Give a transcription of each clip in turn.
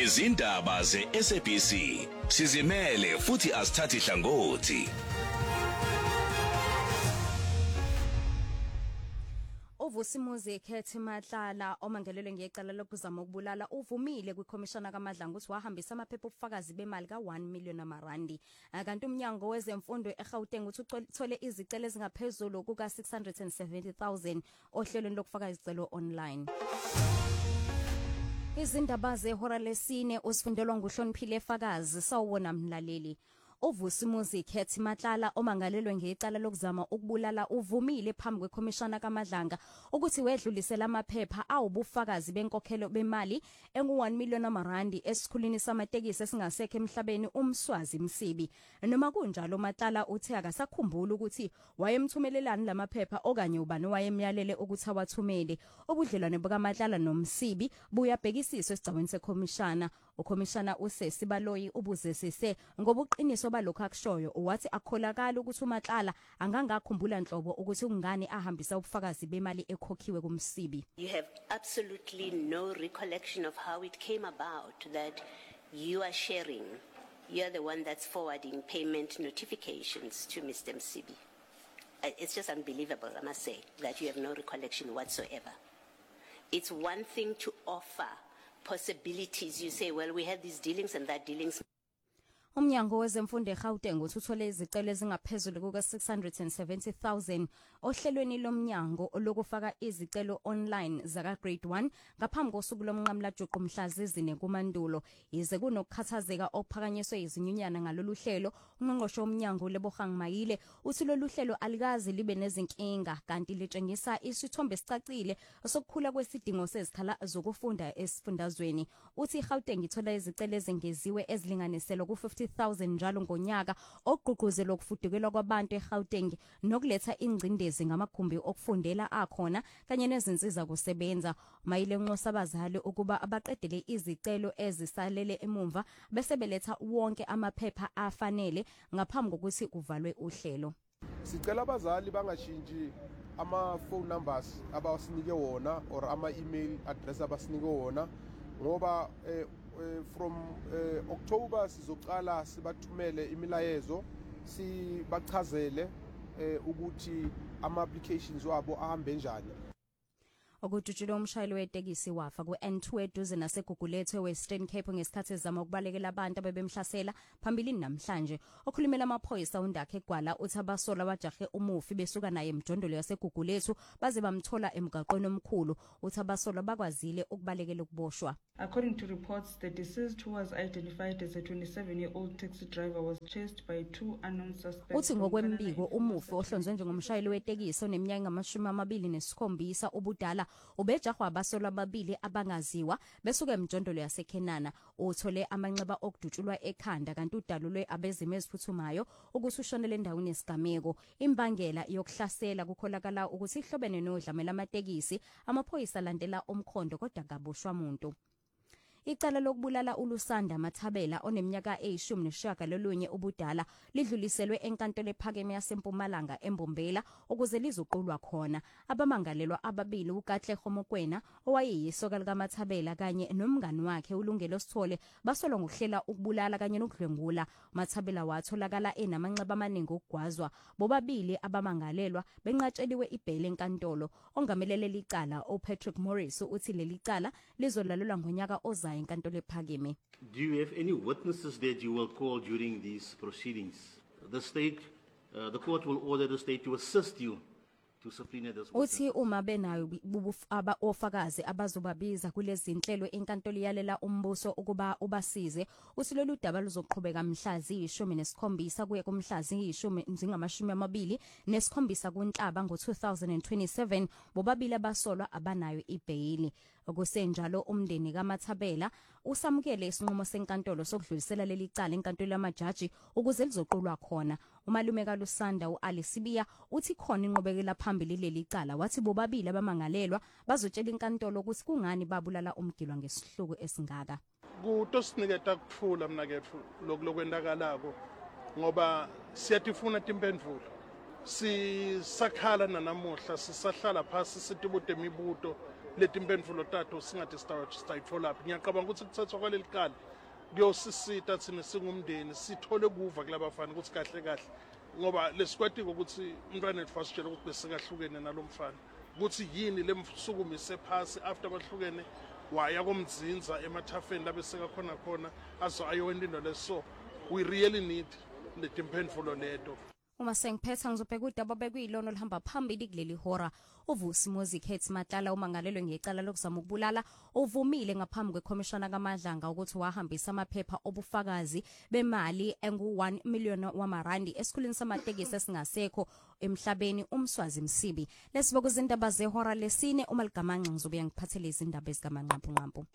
Izindaba ze-SABC sizimele futhi asithathi hlangothi. Uvusimuzi Khethi Matlala omangelelwe ngecala lokuzama ukubulala uvumile kwikhomishana kaMadlanga ukuthi wahambisa amaphepha obufakazi bemali ka1 million amarandi. Kanti umnyango wezemfundo eGauteng uthi uthole izicelo ezingaphezulu kuka670,000 ohlelweni lokufaka izicelo online. Izindaba zehora lesine usifundelwa nguHloniphile Fakazi sawubona mlaleli. Uvusimuzi Khethi Matlala omangalelwe ngecala lokuzama ukubulala uvumile phambi kwekhomishana kaMadlanga ukuthi wedlulisela amaphepha awubufakazi benkokhelo bemali engu1 million amarandi esikhulini samatekisi esingasekho emhlabeni uMswazi Msibi. Noma kunjalo Matlala uthe akasakhumbula ukuthi wayemthumelelani lamaphepha okanye ubani wayemyalele ukuthi awathumele. Ubudlelwane bukaMatlala noMsibi buyabhekisiswa esigcaweni sekhomishana. Ukhomishana uSesibaloyi ubuzesise ngobuqiniso balokho akushoyo wathi akholakala ukuthi uMatlala angangakhumbula nhlobo ukuthi ungani ahambisa ubufakazi bemali ekhokhiwe kuMsibi. You have absolutely no recollection of how it came about that you are sharing. You're the one that's forwarding payment notifications to Mr. Msibi. It's just unbelievable, I must say, that you have no recollection whatsoever. It's one thing to offer possibilities. You say, well, we had these dealings and that dealings. Umnyango wezemfundo eGauteng uthole izicelo ezingaphezulu kuka670,000 ohlelweni lomnyango lokufaka izicelo online zaka grade 1 ngaphambi kosuku lomnqamla juqu mhla zizine kuMandulo. Yize kunokukhathazeka okuphakanyiswe izinyunyana ngalolu hlelo, ungqongqoshe womnyango Lebogang Mayile uthi lolu hlelo alikazi libe nezinkinga kanti litshengisa isithombe esicacile sokukhula kwesidingo sezikhala zokufunda esifundazweni. Uthi iGauteng ithola izicelo ezengeziwe ezilinganiselwa ku50,000 njalo ngonyaka ogqugquzela ukufudukelwa kwabantu eGauteng nokuletha ingcindezi ngamagumbi okufundela akhona kanye nezinsiza kusebenza. Mayile unxosa abazali ukuba abaqedele izicelo ezisalele emumva bese beletha wonke amaphepha afanele ngaphambi kokuthi kuvalwe uhlelo. Sicela abazali bangashinji ama phone numbers abasinike wona or ama email address abasinike wona ngoba from October sizoqala sibathumele imilayezo sibachazele ukuthi ama applications wabo ahambe njani. Okujutshula umshayeli wetekisi wafa ku-N2 eduze naseGugulethe Western Cape ngesikhathi ezama ukubalekela abantu abebemhlasela phambili namhlanje. Okhulumela amaphoyisa undakhe Gwala uthi abasola bajahe umufi besuka naye emjondolo yaseGugulethe baze bamthola emgaqweni omkhulu. Uthi abasola bakwazile ukubalekela ukuboshwa. According to reports, the deceased, who was identified as a 27-year-old taxi driver, was chased by two unknown suspects. Uthi ngokwembiko umufi ohlonzwe njengomshayeli wetekisi oneminyaka engu-27 ubudala ubejahwa abasolwa ababili abangaziwa besuka emjondolo yaseKenana. Uthole amanxeba okudutshulwa ekhanda kanti udalulwe abezimo eziphuthumayo ukuthi ushonele endaweni yesigameko. Imbangela yokuhlasela kukholakala ukuthi ihlobene nodlame lamatekisi. Amaphoyisa landela umkhondo kodwa kaboshwa umuntu. Icala lokubulala uLusanda Mathabela oneminyaka eyishumi ubudala lidluliselwe enkantolo ephakeme yaseMpumalanga eMbombela ukuze lizoqulwa khona. Abamangalelwa ababili uKatle Khomokwena owayeyisoka likaMathabela kanye nomngani wakhe uLungelo Sithole basolwa ngokuhlela ukubulala kanye nokudlwengula. Mathabela watholakala enamanxeba amaningi okugwazwa. Bobabili abamangalelwa benqatsheliwe ibhele enkantolo. Ongamelele licala uPatrick Morris uthi leli cala lizolalelwa ngonyaka ozayo enkantolo ephakeme. Do you have any witnesses that you will call during these proceedings? The court will order the state to assist you to subpoena this witness. Uthi uma benayo ofakazi abazobabiza kulezi inhlelo enkantolo yalela umbuso ukuba ubasize. Uthi lolu daba luzoqhubeka mhla zi-17 kuye kumhla zi-20 kuNhlaba ngo-2027 bobabili abasolwa abanayo ibhayili. Okusenjalo umndeni kaMathabela usamukele isinqumo senkantolo sokudlulisela leli cala enkantolo yamajaji ukuze lizoqulwa khona. Umalume kaLusanda uAlisibiya uthi khona inqubekela phambili leli cala wathi bobabili abamangalelwa bazotshela inkantolo ukuthi kungani babulala umgilwa ngesihluku esingaka. Kutosiniketa kuthula mina kethu lokwendakalako ngoba siyatifuna timpendulo. Sisakhala nanamuhla sisahlala phasi sitibude imibuto leti impemfulo tato singathi sitayitfola phi. Ngiyacabanga ukuthi kuthathwa kwaleli kali kuyosisita thina singumndeni sithole kuva kulabafana ukuthi kahle kahle ngoba lesikwatiko ukuthi umntwana wethu fasitshela ukuthi besikahlukene nalomfana ukuthi yini lemsukumise phasi after bahlukene waya komdzinza emathafeni labe sekakhona khona azo ayowenda into leso. We really need letimphendvulo leto. Uma sengiphetha ngizobheka udaba bekuyilona olihamba phambili kuleli hora. Uvusi Mozikhethi Matlala umangalelwe ngecala lokuzama ukubulala uvumile ngaphambi kwekhomishana kaMadlanga ukuthi wahambisa amaphepha obufakazi bemali engu1 million wamarandi esikhulwini samatekisi esingasekho emhlabeni uMswazi Msibi. Lesiboku izindaba zehora lesine uma ligamanxa ngizobuya ngiphathele izindaba ezikamanqampu.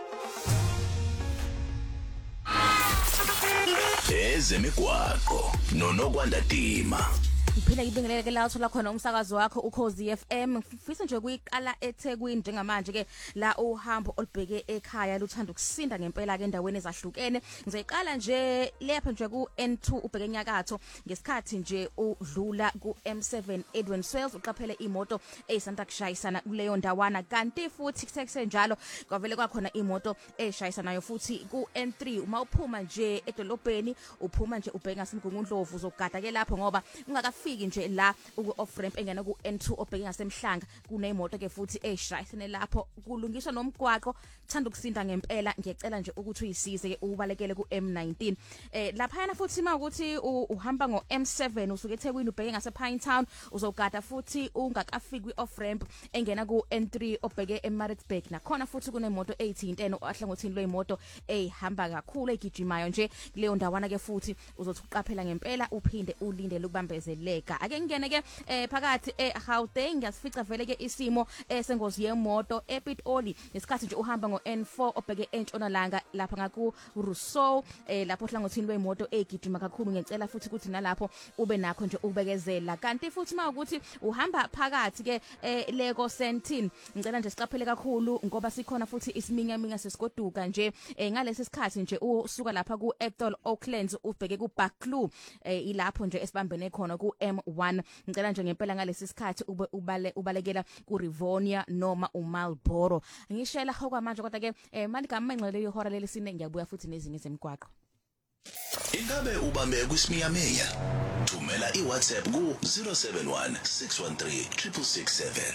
Ezemigwaqo noNokwanda Dima. Iphila ibingeleke la uthola khona umsakazo wakho uKhozi FM. Ngifisa nje kuyiqala eThekwini njengamanje ke la uhambo olubheke ekhaya luthanda ukusinda ngempela ke endaweni ezahlukene. Ngizoyiqala nje lapha nje ku N2 ubheke enyakatho ngesikhathi nje udlula ku M7 Edwin Swales uqaphele imoto eyisanda kushayisana kuleyo ndawana kanti futhi kusekuse njalo kwavele kwakhona imoto eshayisanayo futhi ku N3 uma uphuma nje edolobheni uphuma nje ubheka ngasemgungundlovu uzogada ke lapho ngoba ungakafiki nje la uku off ramp engena ku N2 obheke ngasemhlanga kunemoto ke futhi eshayisene lapho kulungiswa nomgwaqo thanda ukusinda ngempela ngiyacela nje ukuthi uyisize ke ubalekele ku M19 lapha yana futhi mawukuthi uhamba ngo M7 usuke eThekwini ubheke ngase Pinetown uzogada futhi ungakafiki kwi off ramp engena ku N3 obheke eMaritzburg nakhona futhi kunemoto eyithintene ohlangothini lweimoto ehamba kakhulu egijimayo nje kuleyo ndawana ke futhi uzothi uqaphela ngempela uphinde ulinde lubambezeleka ake ngene ke phakathi eGauteng ngiyasifica vele ke isimo sengozi yemoto ePitoli nesikhathi nje uhamba ngo N4 obheke entshonalanga lapha ngaku Rousseau lapho hlangothini lweimoto egijima kakhulu ngicela futhi ukuthi nalapho ube nakho nje ubekezela kanti futhi mawukuthi uhamba phakathi ke Lego Sentin ngicela nje siqaphele kakhulu ngoba sikhona futhi isiminyaminya sesigoduka nje ngalesi sikhathi nje usuka lapha ku Ethel Oaklands ubheke ku Bucklew ilapho nje esibambene khona ku M1 ngicela nje ngempela ngalesi sikhathi ubalekela ku Rivonia noma uMarlboro ngishela hokwa manje kodwa ke maligamengxele ihora lelesine ngiyabuya futhi nezinye zemgwaqo. Ingabe ubambe kwisimiyameya thumela iWhatsApp ku 071 613 667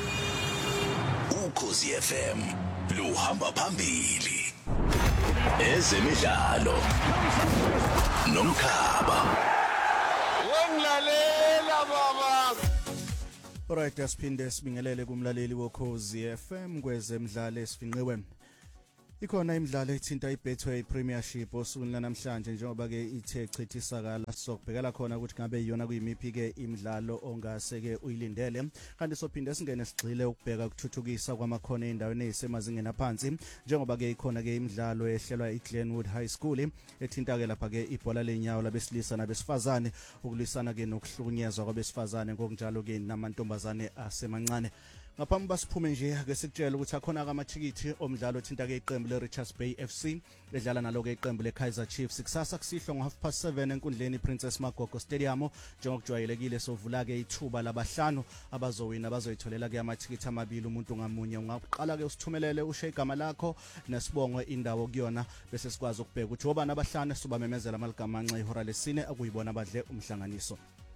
Ukhozi FM luhamba phambili ezemidlalo nomkhaba wenglalela baba. Alright, asiphinde sibingelele kumlaleli woKhozi FM kwezemidlalo esifinqiwe. Ikhona imidlalo ethinta iBetway Premiership osukwini lanamhlanje njengoba ke ithe chithisakala sokubhekela khona ukuthi ngabe iyona kuyimiphi ke imidlalo ongase ke uyilindele kanti sophinde singene sigxile ukubheka ukuthuthukisa kwamakhono endaweni ezisemazingeni aphansi njengoba ke ikhona ke imidlalo ehlelwa eGlenwood High School ethinta ke lapha ke ibhola lenyawo labesilisa nabesifazane ukulwisana ke nokuhlukunyezwa kwabesifazane ngokunjalo ke namantombazane asemancane. Ngaphambi basiphume nje ake sikutshela ukuthi akhona amathikithi omdlalo othinta ke iqembu leRichards Bay FC edlala nalo ke iqembu leKaizer Chiefs kusasa kusihlwa ngo7:30 enkundleni Princess Magogo Stadium njengokujwayelekile sovula ke ithuba labahlanu abazowina abazoyitholela ke amathikithi amabili umuntu ngamunye ungaqala ke usithumelele ushe igama lakho nesibongo indawo kuyona bese sikwazi ukubheka ukuthi obani abahlanu sobamemezela amaligamanxa ihora lesine akuyibona badle umhlanganiso.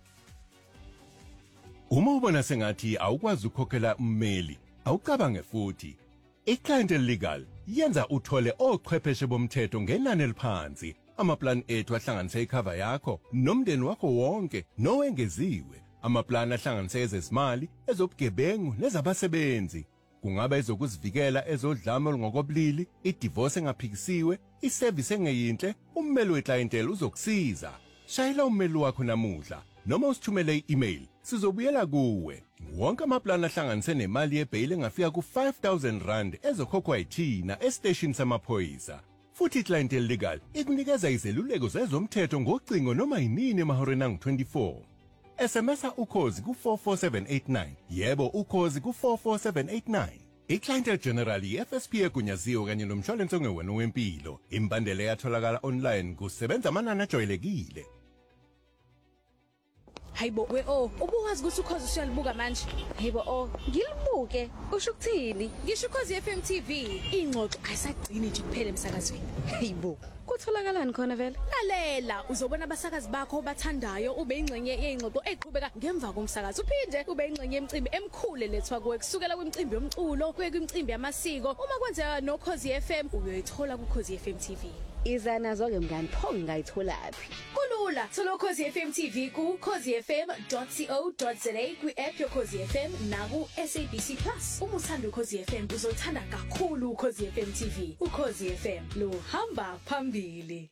Uma ubona sengathi awukwazi ukukhokhela ummeli, awucabange futhi. iClientele Legal yenza uthole ochwepheshe bomthetho ngenani eliphansi. Amaplan ethu ahlanganise icover yakho nomndeni wakho wonke nowengeziwe. Amaplan ahlanganise ezezimali, ezobugebengu nezabasebenzi. Kungaba ezokuzivikela ezodlame olungokobulili, idivorce engaphikisiwe, iservice engeyinhle, ummeli weClientele uzokusiza. Shayela ummeli wakho namuhla noma usithumele i-email. Sizobuyela kuwe. Wonke amaplan ahlanganise nemali yebail engafika ku R5,000 ezokhokhwa yithina estation samaphoyisa. Futhi iClientele Legal ikunikeza izeluleko zezomthetho ngocingo noma yinini emahoreni angu-24. SMS ukhozi ku44789. Yebo ukhozi ku44789. iClientele General yeFSP egunyaziwe kanye nomshwalense ongewena wempilo. Imbandela yatholakala online kusebenza amanani ajwayelekile. Hayibo we ubuwazi ukuthi ukhozi usiyalibuka manje. Hayibo ngilibuke. Usho ukuthini? Ngisho ukhozi FM TV. Ingxoxo ayisagcini nje kuphela emsakazweni. Hayibo. Kutholakalani khona vele? Lalela uzobona abasakazi bakho obathandayo ube ingxenye yeingxoxo eqhubeka ngemva komsakazo. Uphinde ube ingxenye yemicimbi emkhulu lethwa kuwe kusukela kwimicimbi yomculo kuye kwimicimbi yamasiko. Uma kwenzeka noKhozi FM uyoyithola kuKhozi FM TV. Iza nazo ke mngani pho ngayithola phi? Kulula thola uKhozi FM TV ku khozifm.co.za kwi-app yoKhozi FM naku SABC Plus. Uma uthanda uKhozi FM uzothanda kakhulu uKhozi FM TV. uKhozi FM luhamba phambili.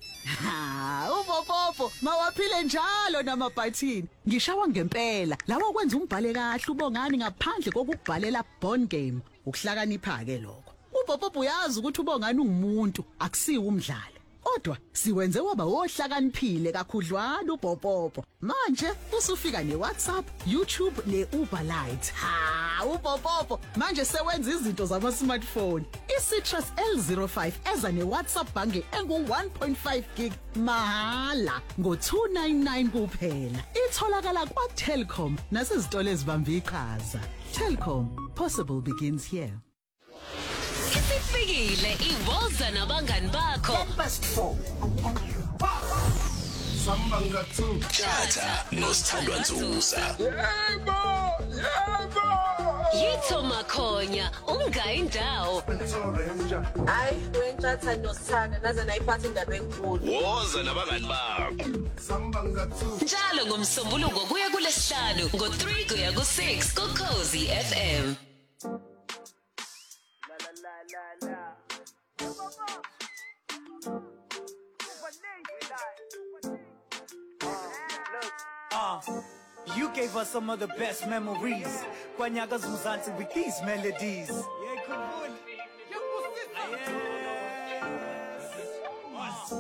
Upopopo mawaphile njalo namabhathini ngishawa ngempela lawo kwenza umbhale kahle ubongani ngaphandle kokubhalela bond game ukuhlakanipha ke lokho. Upopopo uyazi ukuthi ubongani ungumuntu akusiwe umdlalo kodwa siwenze waba ohlakaniphile kakhudlwana upopopo manje usufika neWhatsApp YouTube neUber Lite upopopo manje sewenza izinto zama smartphone iCitrus L05 eza neWhatsApp bange engu 1.5 gig mahala ngo299 kuphela itholakala kwaTelkom nasezitolo ezibamba iqhaza. Telkom, possible begins here. Isifikile iwoza nabangani bakho. Samba ngathu tjatha nosithandwa Nzuza. Yitho Makhonya ungayindawo. Hayi wentshatha nosithanda naze nayiphatha indaba enkulu. Woza nabangani bakho. Samba ngathu. Njalo ngomsombuluko kuya kulesihlanu ngo3 kuya ku6 kuKhozi FM. You gave us some of the best memories. Kwanyaga Zumzansi with these melodies.